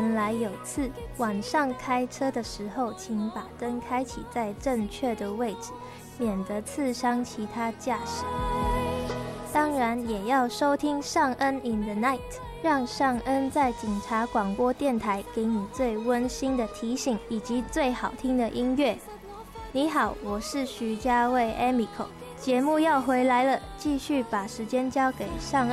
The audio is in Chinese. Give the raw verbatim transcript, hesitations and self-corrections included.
言来有刺，晚上开车的时候请把灯开启在正确的位置，免得刺伤其他驾驶。当然也要收听尚恩 in the night， 让尚恩在警察广播电台给你最温馨的提醒以及最好听的音乐。你好，我是徐家卫 Emiko， 节目要回来了，继续把时间交给尚恩。